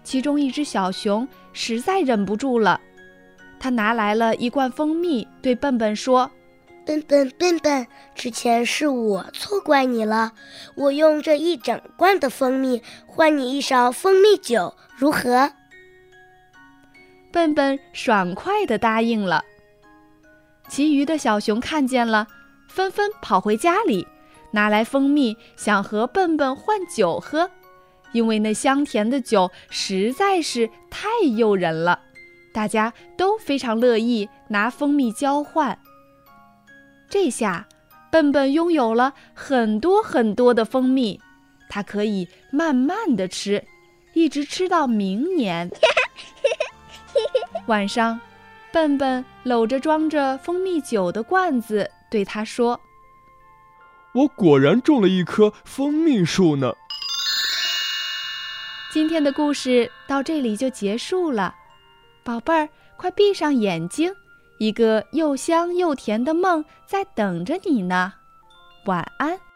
其中一只小熊实在忍不住了，它拿来了一罐蜂蜜，对笨笨说： 笨笨，之前是我错怪你了，我用这一整罐的蜂蜜换你一勺蜂蜜酒，如何？ 笨笨爽快地答应了。其余的小熊看见了，纷纷跑回家里，拿来蜂蜜想和笨笨换酒喝，因为那香甜的酒实在是太诱人了，大家都非常乐意拿蜂蜜交换。这下笨笨拥有了很多的蜂蜜，它可以慢慢地吃，一直吃到明年。晚上，笨笨搂着装着蜂蜜酒的罐子，对他说： 我果然种了一棵蜂蜜树呢。 今天的故事到这里就结束了，宝贝儿，快闭上眼睛，一个又香又甜的梦在等着你呢。晚安。